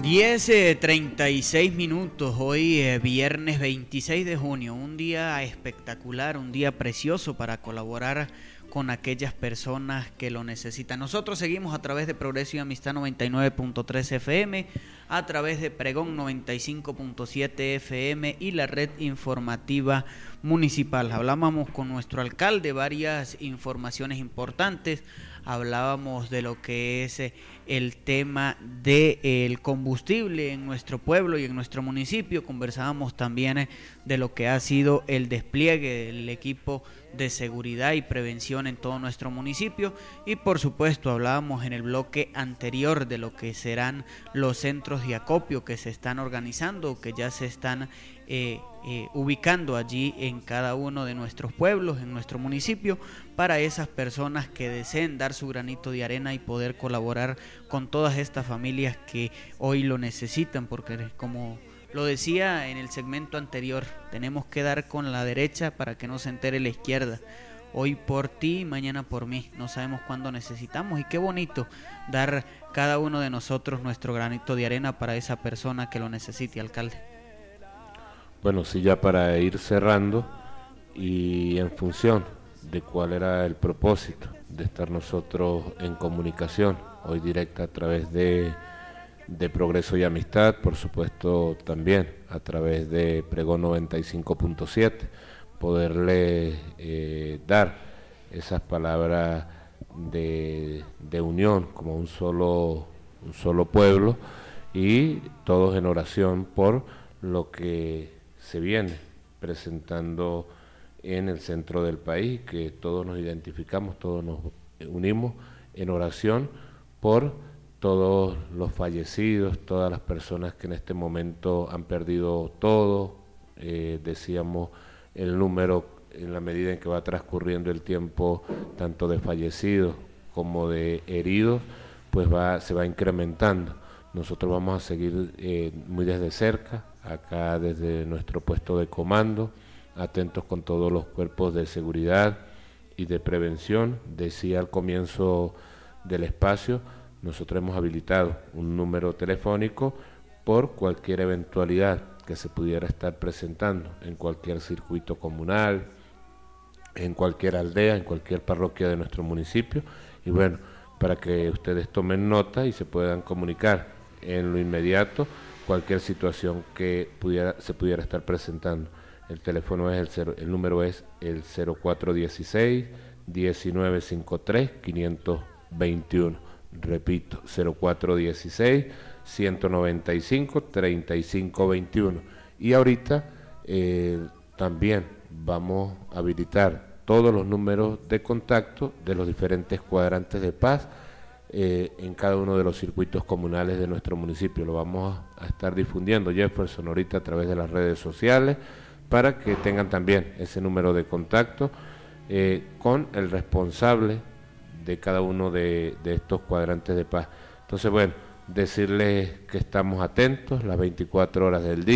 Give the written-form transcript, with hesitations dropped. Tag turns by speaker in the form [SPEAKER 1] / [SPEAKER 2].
[SPEAKER 1] 10:36 hoy viernes 26 de junio, un día espectacular, un día precioso para colaborar con aquellas personas que lo necesitan. Nosotros seguimos a través de Progreso y Amistad 99.3 FM, a través de Pregón 95.7 FM y la red informativa municipal. Hablábamos con nuestro alcalde varias informaciones importantes. Hablábamos de lo que es el tema del combustible en nuestro pueblo y en nuestro municipio. Conversábamos también de lo que ha sido el despliegue del equipo de seguridad y prevención en todo nuestro municipio, y por supuesto hablábamos en el bloque anterior de lo que serán los centros de acopio que se están organizando, que ya se están ubicando allí en cada uno de nuestros pueblos, en nuestro municipio, para esas personas que deseen dar su granito de arena y poder colaborar con todas estas familias que hoy lo necesitan, porque como lo decía en el segmento anterior, tenemos que dar con la derecha para que no se entere la izquierda. Hoy por ti, mañana por mí. No sabemos cuándo necesitamos, y qué bonito dar cada uno de nosotros nuestro granito de arena para esa persona que lo necesite, alcalde.
[SPEAKER 2] Bueno, sí, ya para ir cerrando y en función de cuál era el propósito de estar nosotros en comunicación hoy directa a través de Progreso y Amistad, por supuesto también a través de Pregón 95.7, poderle dar esas palabras de unión como un solo pueblo, y todos en oración por lo que se viene presentando en el centro del país, que todos nos identificamos, todos nos unimos en oración por todos los fallecidos, todas las personas que en este momento han perdido todo. Decíamos el número, en la medida en que va transcurriendo el tiempo, tanto de fallecidos como de heridos, pues se va incrementando. Nosotros vamos a seguir muy desde cerca, acá desde nuestro puesto de comando, atentos con todos los cuerpos de seguridad y de prevención. Decía al comienzo del espacio, nosotros hemos habilitado un número telefónico por cualquier eventualidad que se pudiera estar presentando en cualquier circuito comunal, en cualquier aldea, en cualquier parroquia de nuestro municipio, y bueno, para que ustedes tomen nota y se puedan comunicar en lo inmediato cualquier situación que se pudiera estar presentando. El teléfono es el número es el 0416 1953 521. Repito, 0416 195 3521. Y ahorita también vamos a habilitar todos los números de contacto de los diferentes cuadrantes de paz en cada uno de los circuitos comunales de nuestro municipio. Lo vamos a estar difundiendo, Jefferson, ahorita a través de las redes sociales, para que tengan también ese número de contacto con el responsable de cada uno de estos cuadrantes de paz. Entonces, bueno, decirles que estamos atentos las 24 horas del día.